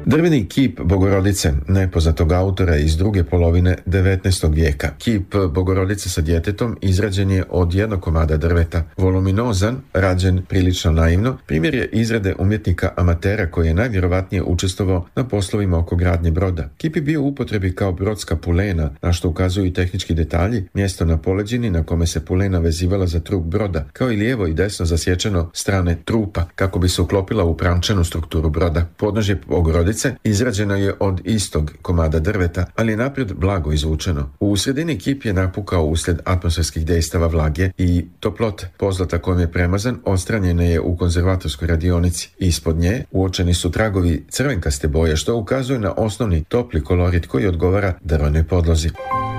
Drveni kip Bogorodice, nepoznatog autora iz druge polovine 19. vijeka. Kip Bogorodice sa djetetom izrađen je od jednog komada drveta. Voluminozan, rađen prilično naivno, primjer je izrade umjetnika amatera koji je najvjerovatnije učestvovao na poslovima oko gradnje broda. Kip je bio u upotrebi kao brodska pulena, na što ukazuju i tehnički detalji, mjesto na poleđini na kome se pulena vezivala za trup broda, kao i lijevo i desno zasječeno strane trupa, kako bi se uklopila u pramčanu strukturu broda. Podnožje Bogorodice izrađeno je od istog komada drveta, ali je naprijed blago izvučeno. U sredini kip je napukao uslijed atmosferskih dejstava vlage i toplote. Pozlata kojom je premazan odstranjena je u konzervatorskoj radionici. Ispod nje uočeni su tragovi crvenkaste boje, što ukazuje na osnovni topli kolorit koji odgovara drvenoj podlozi.